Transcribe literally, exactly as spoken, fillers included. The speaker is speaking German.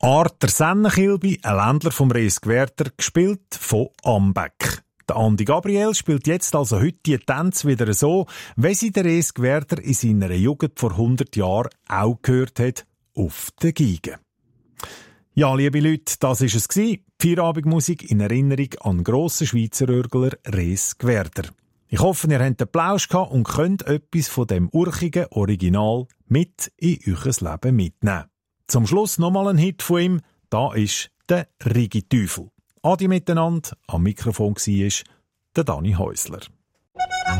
Arter Sennekilbi, ein Ländler vom Res Gwerder, gespielt von Ambeck. Der Andi Gabriel spielt jetzt also heute die Tänze wieder so, wie sie der Res Gwerder in seiner Jugend vor hundert Jahren auch gehört hat, auf der Geige. Ja, liebe Leute, das war es. Die Feierabendmusik in Erinnerung an den grossen Schweizer Örgler Res Gwerder. Ich hoffe, ihr habt den Plausch gehabt und könnt etwas von dem urchigen Original mit in euer Leben mitnehmen. Zum Schluss nochmal ein Hit von ihm, da ist der Rigi Teufel. Adi miteinander, am Mikrofon war der Dani Häusler.